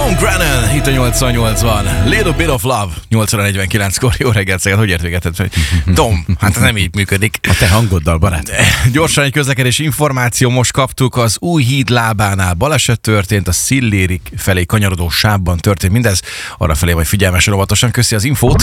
Tom Grennan, itt a 88-ban. Little Bit of Love, 8:49-kor. Jó reggelt, Szeged, hogy értékelted? Tom, hát ez nem így működik. A te hangoddal, barát. Gyorsan egy közlekedési információ, most kaptuk, az új híd lábánál baleset történt, a Szillérik felé kanyarodó sávban történt mindez. Arra felé majd figyelmesen, óvatosan. Köszi az infót.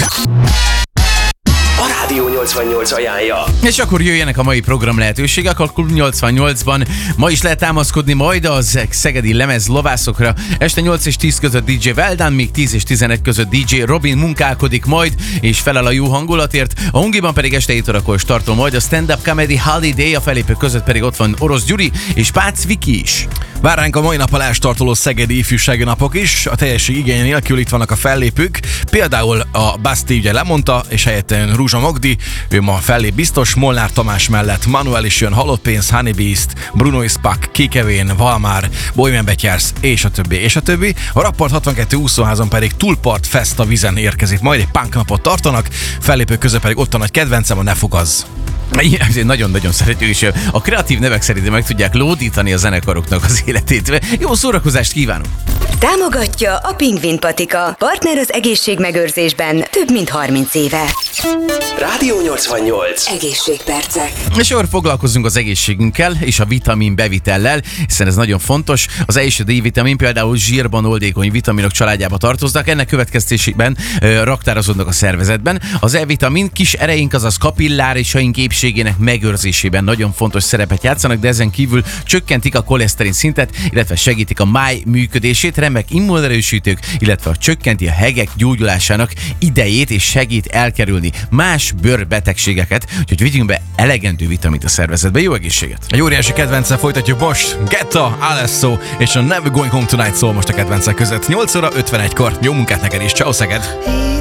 A Rádió 88 ajánlja. És akkor jöjjenek a mai program lehetőségek. A Klub 88-ban ma is lehet támaszkodni majd az szegedi lemez lovászokra. Este 8 és 10 között DJ Veldán, míg 10 és 11 között DJ Robin munkálkodik majd, és felel a jó hangulatért. A Hungiban pedig este 7 órakor startol majd a Stand Up Comedy Holiday, a fellépők között pedig ott van Orosz Gyuri és Pácz Viki is. Vár ránk a mai nap alá startoló szegedi ifjúsági napok is. A teljesség igény nélkül itt vannak a fellépők. Például a Basti ugye lemondta, és helyette jön Rúzsa Magdi, ő ma fellép biztos. Molnár Tamás mellett Manuel is jön, Halott Pénz, Honey Beast, Bruno Ispak, Kikevén, Valmár, Bolymen Betyársz, és a többi, és a többi. A Rappart 62 úszóházon pedig Túlpart Fest a Vizen érkezik, majd egy punk napot tartanak, fellépők között pedig ott a nagy kedvencem, a Ne Fogazz. Nagyon-nagyon szeretjük, és a kreatív nevek szerint meg tudják lódítani a zenekaroknak az életét. Jó szórakozást kívánunk! Támogatja a Pingvin Patika, partner az egészségmegőrzésben több mint 30 éve. Rádió 88. Egészségpercek. És akkor foglalkozunk az egészségünkkel és a vitamin bevitellel, hiszen ez nagyon fontos. Az E és a D vitamin például zsírban oldékony vitaminok családjába tartoznak, ennek következtésében raktározódnak a szervezetben. Az E-vitamin kis ereink, azaz kapillárisaink épségének megőrzésében nagyon fontos szerepet játszanak, de ezen kívül csökkentik a koleszterin szintet, illetve segítik a máj működését, remek immunerősítők, illetve csökkenti a hegek gyógyulásának idejét és segít elkerülni más bőrbetegségeket, úgyhogy vigyünk be elegendő vitamint a szervezetbe. Jó egészséget! Egy óriási kedvencel folytatjuk most. Getta, Alesso és a Never Going Home Tonight szól most a kedvencek között. 8:51-kor. Jó munkát neked is. Ciao, Szeged!